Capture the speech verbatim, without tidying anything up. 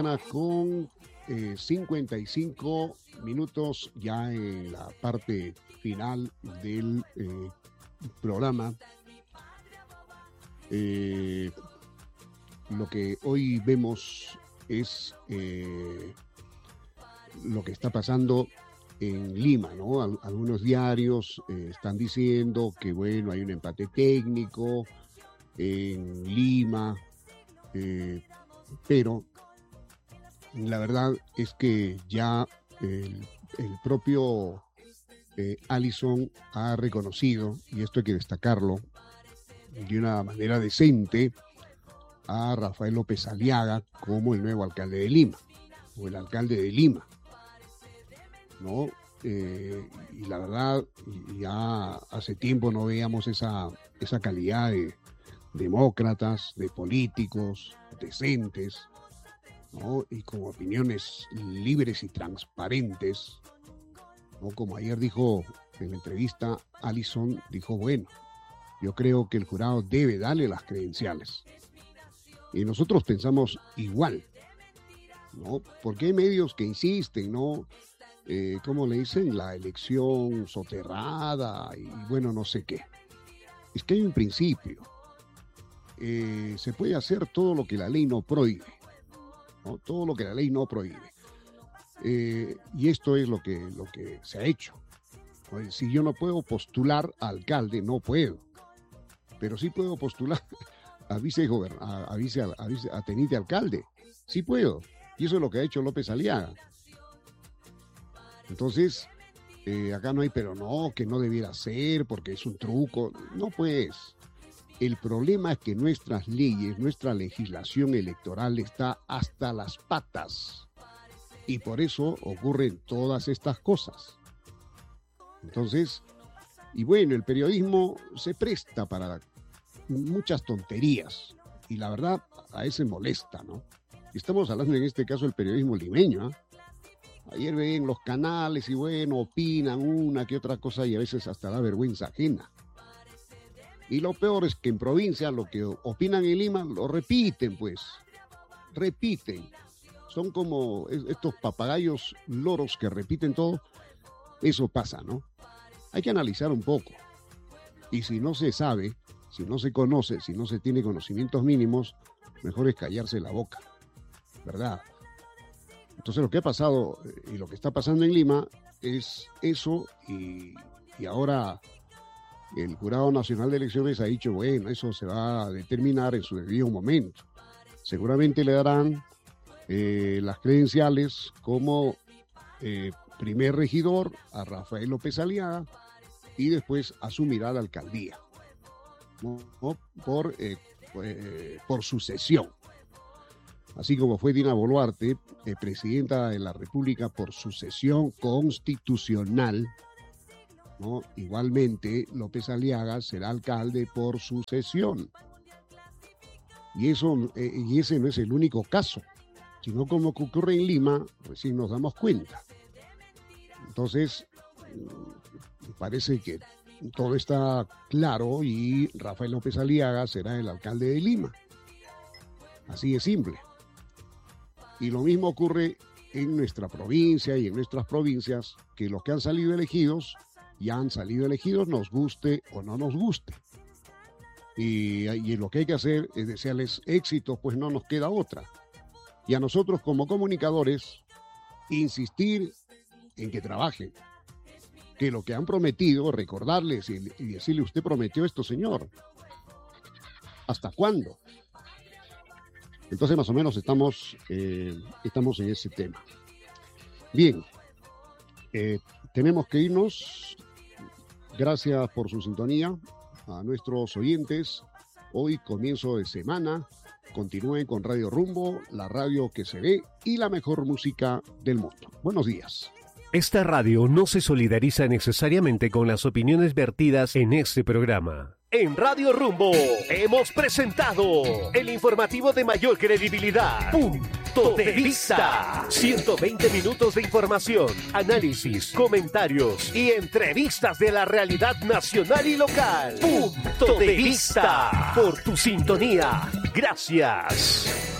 mañana con eh, cincuenta y cinco minutos ya en la parte final del eh, programa. Eh, lo que hoy vemos es eh, lo que está pasando en Lima, ¿no? Al, algunos diarios eh, están diciendo que, bueno, hay un empate técnico en Lima, eh, pero la verdad es que ya el, el propio eh, Allison ha reconocido, y esto hay que destacarlo de una manera decente, a Rafael López Aliaga como el nuevo alcalde de Lima, o el alcalde de Lima, ¿no? Eh, y la verdad, ya hace tiempo no veíamos esa, esa calidad de demócratas, de políticos decentes, ¿no? Y con opiniones libres y transparentes, ¿no? Como ayer dijo en la entrevista, Allison dijo, bueno, yo creo que el jurado debe darle las credenciales. Y nosotros pensamos igual, ¿no? Porque hay medios que insisten, ¿no? Eh, ¿Cómo le dicen? La elección soterrada y bueno, no sé qué. Es que hay un principio. Eh, se puede hacer todo lo que la ley no prohíbe, ¿no? Todo lo que la ley no prohíbe. Eh, y esto es lo que, lo que se ha hecho. Pues, si yo no puedo postular a alcalde, no puedo. Pero sí puedo postular a vice, a, a, vice, a, vice, a teniente alcalde. Sí puedo. Y eso es lo que ha hecho López Aliaga. Entonces, eh, acá no hay, pero no, que no debiera ser porque es un truco. No, pues. El problema es que nuestras leyes, nuestra legislación electoral está hasta las patas. Y por eso ocurren todas estas cosas. Entonces, y bueno, el periodismo se presta para muchas tonterías. Y la verdad, a veces molesta, ¿no? Estamos hablando en este caso del periodismo limeño, ¿eh? Ayer ven los canales y bueno, opinan una que otra cosa y a veces hasta da vergüenza ajena. Y lo peor es que en provincia lo que opinan en Lima lo repiten, pues. Repiten. Son como estos papagayos loros que repiten todo. Eso pasa, ¿no? Hay que analizar un poco. Y si no se sabe, si no se conoce, si no se tiene conocimientos mínimos, mejor es callarse la boca. ¿Verdad? Entonces lo que ha pasado y lo que está pasando en Lima es eso y, y ahora el Jurado Nacional de Elecciones ha dicho, bueno, eso se va a determinar en su debido momento. Seguramente le darán eh, las credenciales como eh, primer regidor a Rafael López Aliaga y después asumirá la alcaldía, ¿no? ¿No? Por, eh, eh, por sucesión. Así como fue Dina Boluarte, eh, presidenta de la República por sucesión constitucional, ¿no? Igualmente, López Aliaga será alcalde por sucesión. Y, eso, eh, y ese no es el único caso, sino como que ocurre en Lima, recién nos damos cuenta. Entonces, parece que todo está claro y Rafael López Aliaga será el alcalde de Lima. Así de simple. Y lo mismo ocurre en nuestra provincia y en nuestras provincias, que los que han salido elegidos, ya han salido elegidos, nos guste o no nos guste. Y, y lo que hay que hacer es desearles éxito, pues no nos queda otra. Y a nosotros como comunicadores, insistir en que trabajen. Que lo que han prometido, recordarles y, y decirle, usted prometió esto, señor. ¿Hasta cuándo? Entonces, más o menos, estamos, eh, estamos en ese tema. Bien, eh, tenemos que irnos. Gracias por su sintonía. A nuestros oyentes, hoy comienzo de semana. Continúen con Radio Rumbo, la radio que se ve y la mejor música del mundo. Buenos días. Esta radio no se solidariza necesariamente con las opiniones vertidas en este programa. En Radio Rumbo hemos presentado el informativo de mayor credibilidad. Punto de Vista. ciento veinte minutos de información, análisis, comentarios y entrevistas de la realidad nacional y local. Punto de Vista. Por tu sintonía. Gracias.